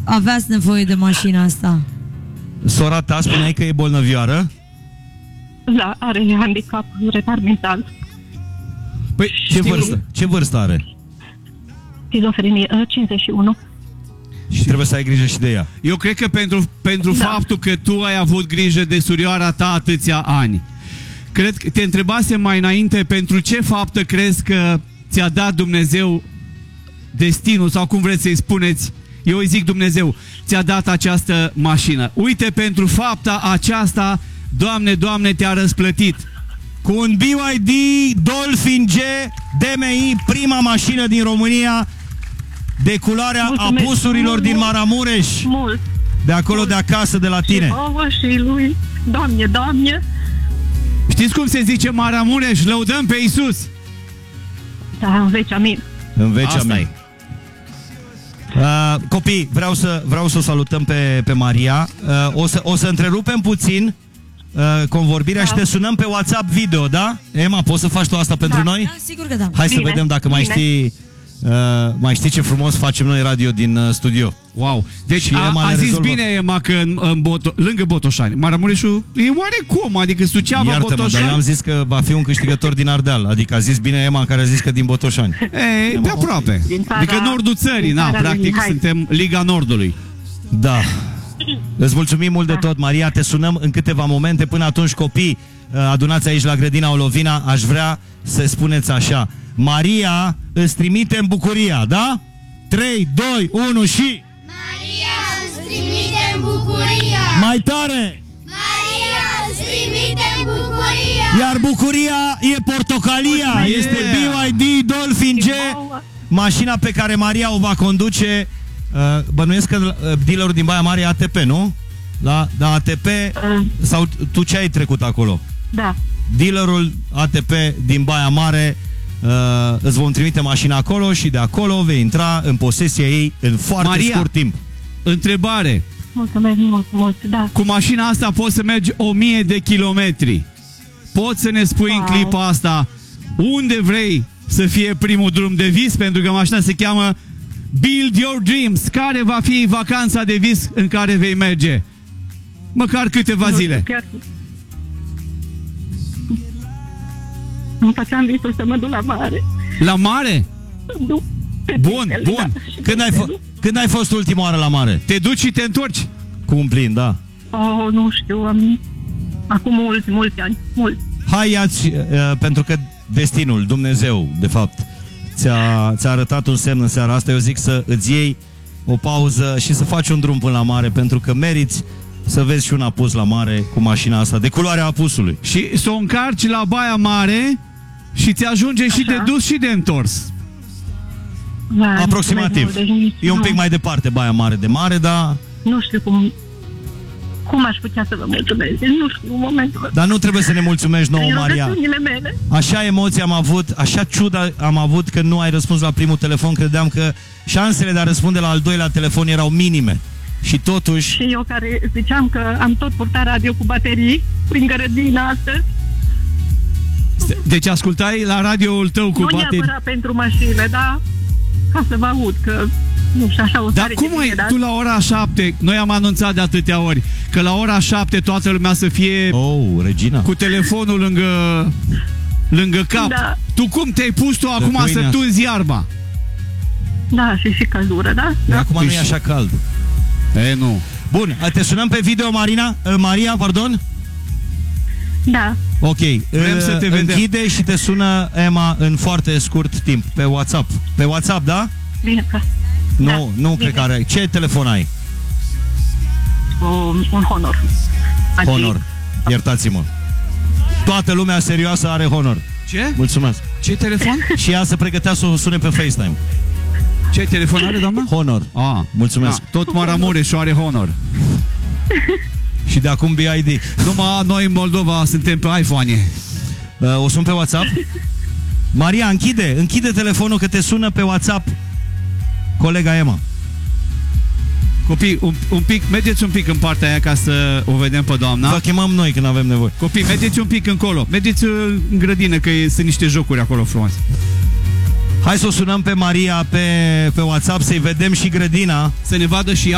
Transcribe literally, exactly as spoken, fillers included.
aveați nevoie de mașina asta? Sora ta spuneai că e bolnăvioară? Da, are handicap, retard mental. Păi, ce vârstă? Ce vârstă are? Schizofrenie, cincizeci și unu. Și trebuie să ai grijă și de ea. Eu cred că pentru, pentru da. faptul că tu ai avut grijă de surioara ta atâția ani, cred că te întrebasem mai înainte pentru ce faptă crezi că ți-a dat Dumnezeu destinul, sau cum vreți să-i spuneți, eu îi zic Dumnezeu, ți-a dat această mașină. Uite, pentru fapta aceasta, Doamne, Doamne, te-a răsplătit. Cu un B Y D Dolphin G D M I, prima mașină din România de culoarea Mulțumesc. apusurilor mult, din Maramureș. Mult. De acolo, mult. De acasă, de la tine. Și ouă și lui. Doamne, Doamne. Știți cum se zice Maramureș? Lăudăm pe Iisus. Da, în veci, amin. În veci, Asta amin. Uh, copii, vreau să, vreau să o salutăm pe, pe Maria. Uh, o, să, o să întrerupem puțin uh, convorbirea, da. Și te sunăm pe WhatsApp video, da? Emma, poți să faci tu asta pentru da. noi? Da, sigur că da. Hai Bine. să vedem dacă mai Bine. știi uh, mai știi ce frumos facem noi radio din uh, studio. Wow. Deci Și a, Emma a le zis rezolvă. bine Emma că în, în Boto, lângă Botoșani, Maramureșul e oarecum, adică Suceava, Iartă-mă, Botoșani. dar eu am zis că va fi un câștigător din Ardeal. Adică a zis bine Emma, care a zis că din Botoșani. E, pe aproape. Din țara- Adică nordul țării, din na, țara lui practic Mihai. suntem Liga Nordului. Da. Îți mulțumim mult de tot, Maria. Te sunăm în câteva momente. Până atunci, copii, adunați aici la grădina Olovina. Aș vrea să spuneți așa: Maria îți trimite în bucuria, da? trei, doi, unu și... Maria îți trimite în bucuria. Mai tare! Maria îți trimite în bucuria. Iar bucuria e portocalia. Yeah. Este B Y D Dolphin G, mașina pe care Maria o va conduce. Uh, bănuiesc că uh, dealerul din Baia Mare e A T P, nu? La, la A T P, Uh. sau tu ce ai trecut acolo? Da. Dealerul A T P din Baia Mare, uh, îți vom trimite mașina acolo și de acolo vei intra în posesia ei în foarte Maria. scurt timp. Întrebare. Mulțumesc mult, mult, da. Cu mașina asta poți să mergi o mie de kilometri. Poți să ne spui Wow. în clipa asta unde vrei să fie primul drum de vis, pentru că mașina se cheamă Build Your Dreams. Care va fi vacanța de vis în care vei merge? Măcar câteva Nu știu, zile. Chiar... Îmi făceam visul să mă duc la mare. La mare? Du- pe Bun, Pixel, bun. da. Și Când ai, Pixel. fo- când ai fost ultima oară la mare? Te duci și te întorci. Cu un plin, da. Oh, nu știu, am... acum mulți, mulți ani, mulți. Hai, ia-ți, uh, pentru că destinul, Dumnezeu, de fapt, ți-a, ți-a arătat un semn în seara asta. Eu zic să îți iei o pauză și să faci un drum până la mare, pentru că meriți să vezi și un apus la mare cu mașina asta, de culoarea apusului. Și să o încarci la Baia Mare și ți ajunge și Așa. de dus și de întors. Da, Aproximativ. mulțumesc mult, deci E un nu- pic mai departe Baia Mare de mare, dar, Nu știu cum... Cum aș putea să vă mulțumesc? Deci nu știu, în momentul ăsta. dar nu trebuie să ne mulțumești nouă, Prin Maria. rugăciunile mele. Așa emoții am avut, așa ciudă am avut că nu ai răspuns la primul telefon. Credeam că șansele de a răspunde la al doilea telefon erau minime. Și totuși... Și eu care ziceam că am tot purtat radio cu baterii prin grădina astăzi. Deci ascultai la radioul tău cu Nu baterii. neapărat pentru mașină, dar ca să vă aud că... Nu știu, așa o Dar stare cum de ai, bine, tu la ora șapte, noi am anunțat de atâtea ori că la ora șapte toată lumea să fie Oh, Regina. cu telefonul lângă lângă cap. Da. Tu cum te-ai pus tu acum pâine să asta. tunzi iarba? Da, și și căldură, da? De Da. acum nu e așa cald. E, nu. Bun, te sunăm pe video, Marina, uh, Maria, pardon? Da. Ok, Vrem uh, să te vedem. închide și te sună Emma în foarte scurt timp, pe WhatsApp. Pe WhatsApp, da? Bine că... Nu, Da, nu bine. cred că are. Ce telefon ai? Un, un honor. Adică- Honor. Iertați-mă. Toată lumea serioasă are Honor. Ce? Mulțumesc. Ce telefon? Și ea se pregătea să o sune pe FaceTime. Ce telefon are, doamna? Honor. Ah, Mulțumesc. Da, tot Maramureș are Honor. Și de acum B I D. Numai noi în Moldova suntem pe iPhone. Uh, o sun pe WhatsApp? Maria, închide, închide telefonul că te sună pe WhatsApp colega Emma. Copii, un, un pic, mergeți un pic în partea aia ca să o vedem pe doamna. Vă chemăm noi când avem nevoie. Copii, mergeți un pic încolo. Mergeți uh, în grădină, că e, sunt niște jocuri acolo frumoase. Hai să o sunăm pe Maria pe, pe WhatsApp să-i vedem și grădina. Să ne vadă și ea.